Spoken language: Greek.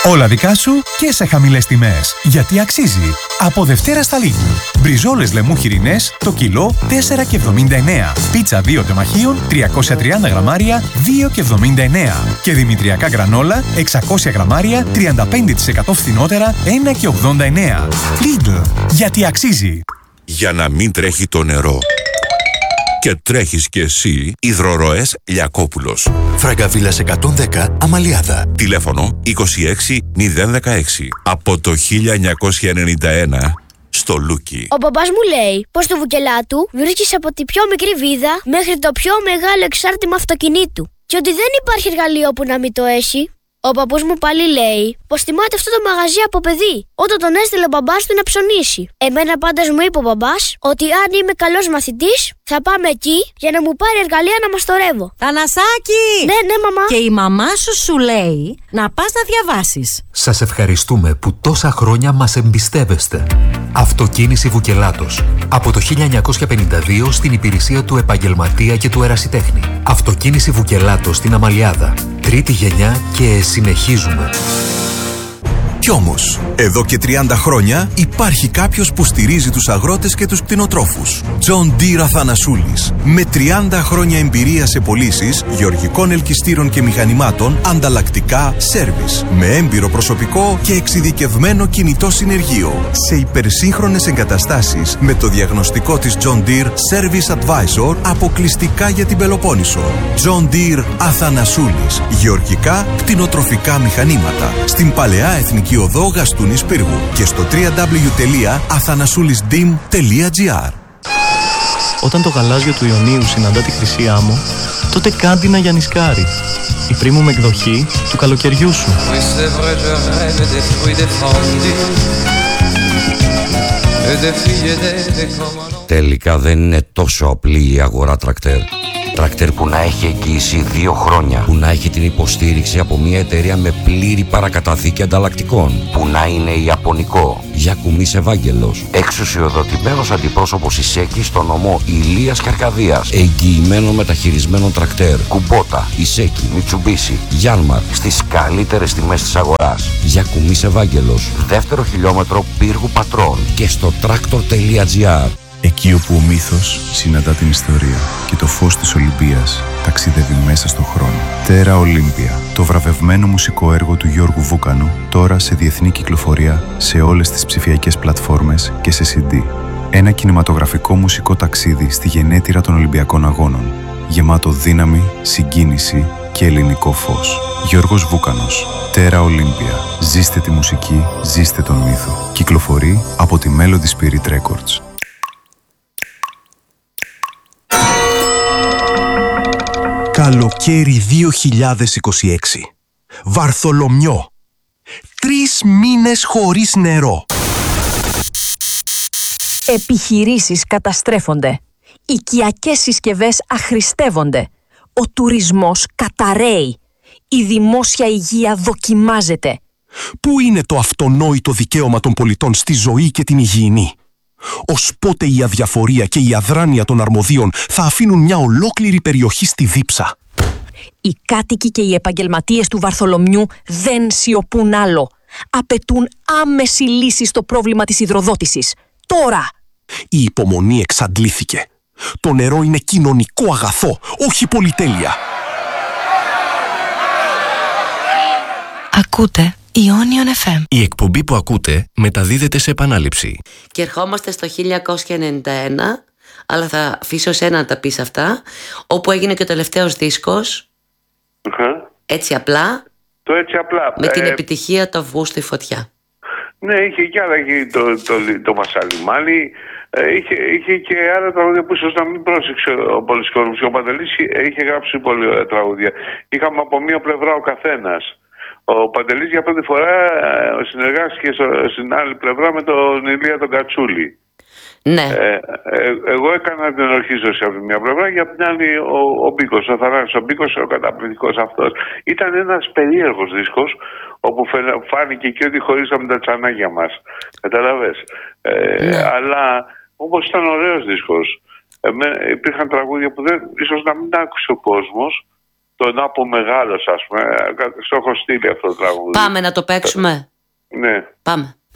Όλα δικά σου και σε χαμηλές τιμές. Γιατί αξίζει. Από Δευτέρα στα Lidl. Μπριζόλες λεμού χοιρινές το κιλό 4,79. Πίτσα 2 τεμαχίων 330 γραμμάρια 2,79. Και δημητριακά γκρανόλα 600 γραμμάρια 35% φθηνότερα 1,89. Lidl. Γιατί αξίζει. Για να μην τρέχει το νερό. Και τρέχεις κι εσύ, υδροροές Λιακόπουλος. Φραγκαβίλας 110, Αμαλιάδα. Τηλέφωνο 26016. Από το 1991 στο Λούκι. Ο μπαμπάς μου λέει πως το βουκελάτου βρίσκεις από τη πιο μικρή βίδα μέχρι το πιο μεγάλο εξάρτημα αυτοκινήτου. Και ότι δεν υπάρχει εργαλείο που να μην το έχει. Ο παππούς μου πάλι λέει πως θυμάται αυτό το μαγαζί από παιδί, όταν τον έστειλε ο μπαμπάς του να ψωνίσει. Εμένα πάντως μου είπε ο μπαμπάς ότι αν είμαι καλός μαθητής, θα πάμε εκεί για να μου πάρει εργαλεία να μαστορεύω. Θανασάκη! Ναι, μαμά. Και η μαμά σου λέει να πας να διαβάσεις. Σας ευχαριστούμε που τόσα χρόνια μας εμπιστεύεστε. Αυτοκίνηση Βουκελάτος. Από το 1952 στην υπηρεσία του επαγγελματία και του ερασιτέχνη. Αυτοκίνηση Βουκελάτος στην Αμαλιάδα. Τρίτη γενιά και συνεχίζουμε. Κι όμως, εδώ και 30 χρόνια υπάρχει κάποιος που στηρίζει τους αγρότες και τους κτηνοτρόφους. John Deere Αθανασούλης. Με 30 χρόνια εμπειρία σε πωλήσεις γεωργικών ελκυστήρων και μηχανημάτων, ανταλλακτικά, σέρβις. Με έμπειρο προσωπικό και εξειδικευμένο κινητό συνεργείο. Σε υπερσύγχρονες εγκαταστάσεις με το διαγνωστικό της John Deere Service Advisor αποκλειστικά για την Πελοπόννησο. John Deere Αθανασούλης. Γεωργικά, κτηνοτροφικά μηχανήματα. Στην Παλαιά Εθνική Οδό Γαστούνης Πύργου και στο www.athanasoulisdim.gr. Όταν το γαλάζιο του Ιωνίου συναντά τη χρυσή άμμο, τότε κάντινα για νισκάρι. Η premium εκδοχή του καλοκαιριού σου. Τελικά δεν είναι τόσο απλή η αγορά τρακτέρ. Τρακτέρ που να έχει εγγύηση 2 χρόνια, που να έχει την υποστήριξη από μια εταιρεία με πλήρη παρακαταθήκη ανταλλακτικών, που να είναι ιαπωνικό. Γιακουμής Ευάγγελος, εξουσιοδοτημένος αντιπρόσωπος Ισέκη στο νομό Ηλίας και Αρκαδίας, εγγυημένο μεταχειρισμένο τρακτέρ, Κουμπότα, Ισέκη, Μιτσουμπίσι, Γιάνμαρ, στις καλύτερες τιμές της αγοράς. Γιακουμής Ευάγγελος, δεύτερο χιλιόμετρο Πύργου Πατρών και στο tractor.gr. Εκεί όπου ο μύθος συναντά την ιστορία και το φως της Ολυμπίας ταξιδεύει μέσα στον χρόνο. Τέρα Ολύμπια, το βραβευμένο μουσικό έργο του Γιώργου Βούκανου, τώρα σε διεθνή κυκλοφορία σε όλες τις ψηφιακές πλατφόρμες και σε CD. Ένα κινηματογραφικό μουσικό ταξίδι στη γενέτειρα των Ολυμπιακών Αγώνων, γεμάτο δύναμη, συγκίνηση και ελληνικό φως. Γιώργος Βούκανος, Τέρα Ολύμπια. Ζήστε τη μουσική, ζήστε τον μύθο. Κυκλοφορεί από τη Melody Spirit Records. Καλοκαίρι 2026. Βαρθολομιό. 3 μήνες χωρίς νερό. Επιχειρήσεις καταστρέφονται. Οικιακές συσκευές αχρηστεύονται. Ο τουρισμός καταρρέει. Η δημόσια υγεία δοκιμάζεται. Πού είναι το αυτονόητο δικαίωμα των πολιτών στη ζωή και την υγιεινή? Ως πότε η αδιαφορία και η αδράνεια των αρμοδίων θα αφήνουν μια ολόκληρη περιοχή στη δίψα? Οι κάτοικοι και οι επαγγελματίες του Βαρθολομιού δεν σιωπούν άλλο. Απαιτούν άμεση λύση στο πρόβλημα της υδροδότησης. Τώρα! Η υπομονή εξαντλήθηκε. Το νερό είναι κοινωνικό αγαθό, όχι πολυτέλεια. Ακούτε Ionion FM. Η εκπομπή που ακούτε μεταδίδεται σε επανάληψη. Και ερχόμαστε στο 1991, αλλά θα αφήσω εσένα να τα πεις αυτά, όπου έγινε και ο τελευταίος δίσκος. Έτσι απλά. Το έτσι απλά. Με την επιτυχία του Αυγούστου η φωτιά. Ναι, είχε και άλλα, το Βασαλιμάλι, είχε και άλλα τραγούδια που ίσως να μην πρόσεξε ο πολλής κόσμος. Ο Παντελής είχε γράψει πολύ ωραία τραγούδια. Είχαμε από μία πλευρά ο καθένας. Ο Παντελής για πρώτη φορά συνεργάστηκε στην άλλη πλευρά με τον Ηλία τον Κατσούλη. Ναι. Εγώ έκανα την ορχήστρωση από τη μια πλευρά, για την άλλη ο Μπίκος, ο Θανάσης ο Μπίκος, ο καταπληκτικός αυτός. Ήταν ένας περίεργος δίσκος, όπου φάνηκε και ότι χωρίσαμε τα τσανάκια μας. Καταλαβες. Αλλά όπως ήταν ωραίος δίσκος. Υπήρχαν τραγούδια που ίσως να μην άκουσε ο κόσμος, τον Άπο Μεγάλος, ας πούμε. Στο έχω στείλει αυτό το τραγούδι. Πάμε να το παίξουμε. Ναι. Πάμε.